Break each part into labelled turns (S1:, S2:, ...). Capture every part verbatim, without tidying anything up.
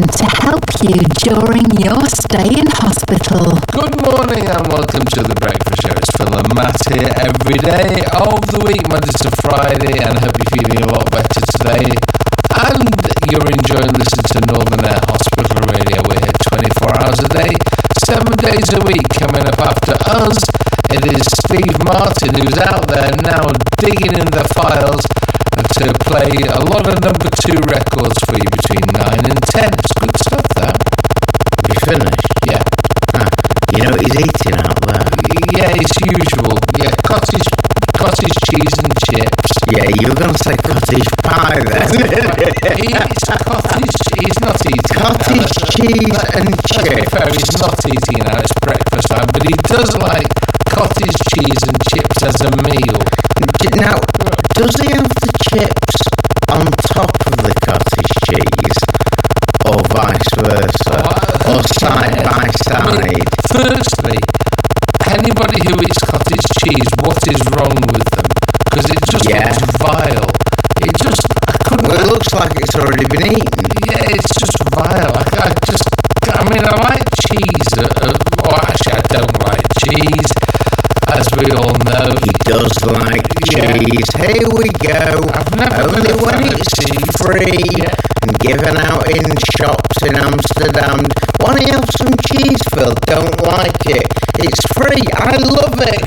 S1: to help you during your stay in hospital.
S2: Good morning and welcome to The Breakfast Show. It's Phil and Matt here every day of the week, Monday to Friday, and I hope you're feeling a lot better today. And you're enjoying listening to Northern Air Hospital Radio. We're here twenty-four hours a day, seven days a week. Coming up after us, it is Steve Martin, who's out there now digging in the files to play a lot of number two records for you between nine and ten. It's good stuff, that.
S3: Have you finished?
S2: Yeah.
S3: Ah, you know what he's eating out there?
S2: Yeah, it's usual. Yeah, cottage cottage cheese and chips.
S3: Yeah, you were going to say cottage pie then.
S2: It's cottage. He's not eating.
S3: Cottage
S2: now.
S3: cheese
S2: Let,
S3: and
S2: let's
S3: chips.
S2: be fair, he's not eating now. It's breakfast time, but he does like cottage cheese and chips as a meal.
S3: Now, does he have the chips on top of the cottage cheese, or vice versa,
S2: Oh,
S3: or side
S2: yeah.
S3: by side?
S2: I mean, firstly, anybody who eats cottage cheese, what is wrong with them? Because it just
S3: Yeah.
S2: looks vile. It just, I couldn't.
S3: Well, it looks like it's already been eaten.
S2: Yeah, it's just vile. I, I just, I mean, I like cheese. Uh, uh, or actually, I don't like cheese, as we all know.
S3: He does like
S2: Yeah.
S3: cheese. Here we go.
S2: I've never
S3: Only
S2: been a
S3: when
S2: fan of
S3: it's
S2: cheese.
S3: free
S2: Yeah.
S3: and given out in shops in Amsterdam. Want to have some cheese, Phil? Don't like it. It's free. I love it.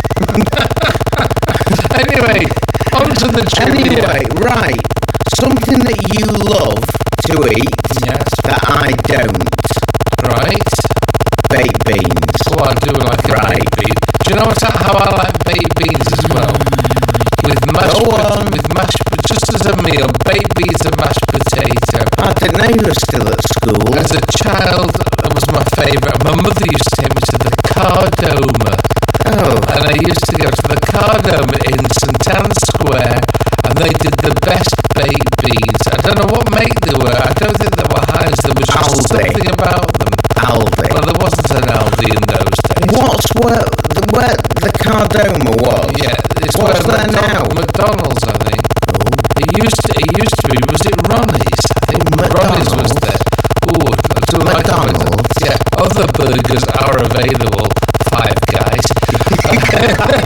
S2: Anyway, on to the trivia.
S3: Anyway, right. Something that you love to eat
S2: Yes,
S3: that I don't.
S2: right.
S3: Baked beans.
S2: Oh, I do like a
S3: Right.
S2: baked bean. Do you know what, how I like baked beans as well? With mashed,
S3: Go
S2: pot-
S3: on.
S2: with mashed, just as a meal, baked beans and mashed potato.
S3: I didn't know you were still at school.
S2: As a child, that was my favourite. My mother used to take me to the Cardoma,
S3: Oh,
S2: and I used to go to the Cardoma in St Anne's Square, and they did the best baked beans. I don't know what make they were. I don't think they were Heinz. There was just
S3: Aldi.
S2: something about them.
S3: Aldi.
S2: Well, there wasn't an Aldi in those days.
S3: What's where the, where the Cardoma was?
S2: Yeah, it's
S3: What's
S2: where
S3: there
S2: McDon-
S3: now?
S2: McDonald's, I think.
S3: Oh,
S2: It used to. It used to be. Was it Ronnie's? I think
S3: Oh,
S2: Ronnie's was
S3: McDonald's.
S2: there. Ooh, I do like it.
S3: McDonald's.
S2: Yeah, other burgers are available. Five Guys.